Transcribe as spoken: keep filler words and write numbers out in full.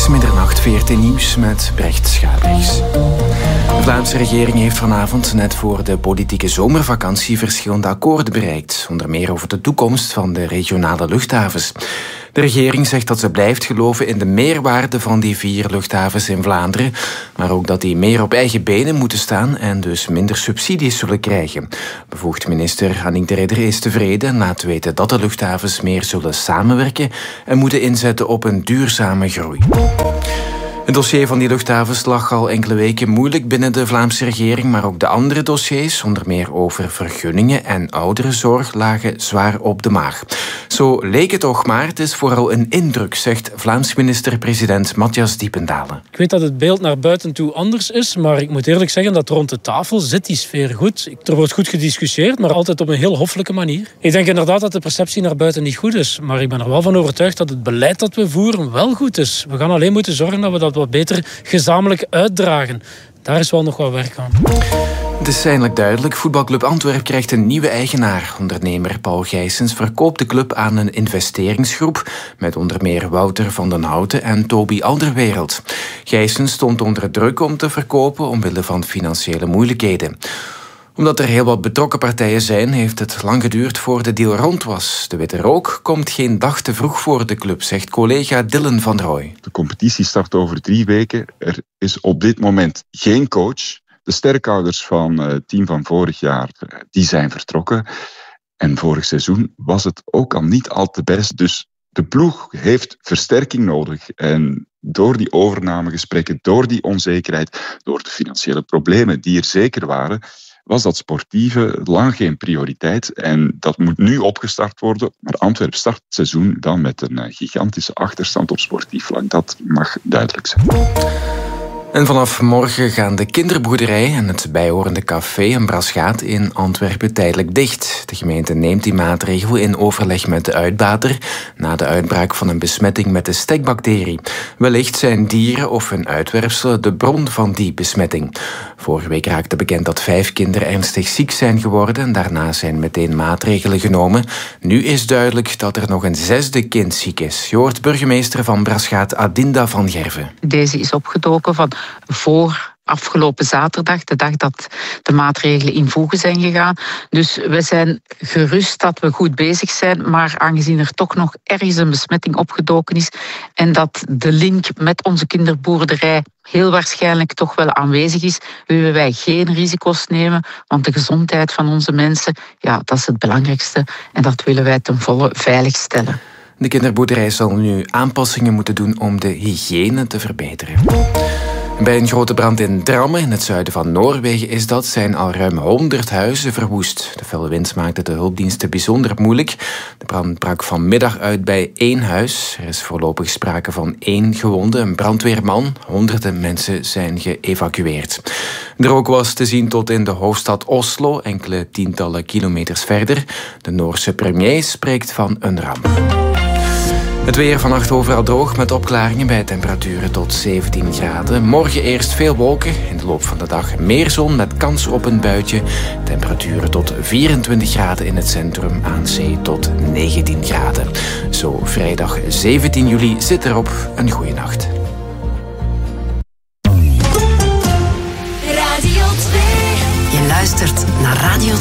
is middernacht, V R T Nieuws met Brecht Schaapers. De Vlaamse regering heeft vanavond, net voor de politieke zomervakantie, verschillende akkoorden bereikt. Onder meer over de toekomst van de regionale luchthavens. De regering zegt dat ze blijft geloven in de meerwaarde van die vier luchthavens in Vlaanderen, maar ook dat die meer op eigen benen moeten staan en dus minder subsidies zullen krijgen. Bevoegd minister Annick de Ridder is tevreden en laat weten dat de luchthavens meer zullen samenwerken en moeten inzetten op een duurzame groei. Het dossier van die luchthavens lag al enkele weken moeilijk binnen de Vlaamse regering, maar ook de andere dossiers, onder meer over vergunningen en ouderenzorg, lagen zwaar op de maag. Zo leek het toch maar, het is vooral een indruk, zegt Vlaams minister-president Matthias Diependalen. Ik weet dat het beeld naar buiten toe anders is, maar ik moet eerlijk zeggen dat rond de tafel zit die sfeer goed. Er wordt goed gediscussieerd, maar altijd op een heel hoffelijke manier. Ik denk inderdaad dat de perceptie naar buiten niet goed is, maar ik ben er wel van overtuigd dat het beleid dat we voeren wel goed is. We gaan alleen moeten zorgen dat we dat wat beter gezamenlijk uitdragen. Daar is wel nog wat werk aan. Het is eindelijk duidelijk. Voetbalclub Antwerp krijgt een nieuwe eigenaar. Ondernemer Paul Gijsens verkoopt de club aan een investeringsgroep met onder meer Wouter van den Houten en Toby Alderweireld. Gijsens stond onder druk om te verkopen omwille van financiële moeilijkheden. Omdat er heel wat betrokken partijen zijn, heeft het lang geduurd voor de deal rond was. De witte rook komt geen dag te vroeg voor de club, zegt collega Dylan van Rooij. De competitie start over drie weken. Er is op dit moment geen coach. De sterkhouders van het team van vorig jaar, die zijn vertrokken. En vorig seizoen was het ook al niet al te best. Dus de ploeg heeft versterking nodig. En door die overnamegesprekken, door die onzekerheid, door de financiële problemen die er zeker waren, was dat sportieve lang geen prioriteit. En dat moet nu opgestart worden. Maar Antwerp start het seizoen dan met een gigantische achterstand op sportief vlak. Dat mag duidelijk zijn. En vanaf morgen gaan de kinderboerderij en het bijhorende café en Braschaat in Antwerpen tijdelijk dicht. De gemeente neemt die maatregel in overleg met de uitbater na de uitbraak van een besmetting met de stekbacterie. Wellicht zijn dieren of hun uitwerpselen de bron van die besmetting. Vorige week raakte bekend dat vijf kinderen ernstig ziek zijn geworden en daarna zijn meteen maatregelen genomen. Nu is duidelijk dat er nog een zesde kind ziek is. Je hoort burgemeester van Braschaat Adinda van Gerven. Deze is opgedoken van voor afgelopen zaterdag, de dag dat de maatregelen in voege zijn gegaan. Dus we zijn gerust dat we goed bezig zijn, maar aangezien er toch nog ergens een besmetting opgedoken is en dat de link met onze kinderboerderij heel waarschijnlijk toch wel aanwezig is, willen wij geen risico's nemen, want de gezondheid van onze mensen, ja, dat is het belangrijkste en dat willen wij ten volle veiligstellen. De kinderboerderij zal nu aanpassingen moeten doen om de hygiëne te verbeteren. Bij een grote brand in Drammen, in het zuiden van Noorwegen, is dat, zijn al ruim honderd huizen verwoest. De felle wind maakte de hulpdiensten bijzonder moeilijk. De brand brak vanmiddag uit bij één huis. Er is voorlopig sprake van één gewonde, een brandweerman. Honderden mensen zijn geëvacueerd. De rook was te zien tot in de hoofdstad Oslo, enkele tientallen kilometers verder. De Noorse premier spreekt van een ramp. Het weer vannacht overal droog met opklaringen bij temperaturen tot zeventien graden. Morgen eerst veel wolken. In de loop van de dag meer zon met kans op een buitje. Temperaturen tot vierentwintig graden in het centrum, aan zee tot negentien graden. Zo vrijdag zeventien juli zit erop. Een goeie nacht. Radio twee. Je luistert naar Radio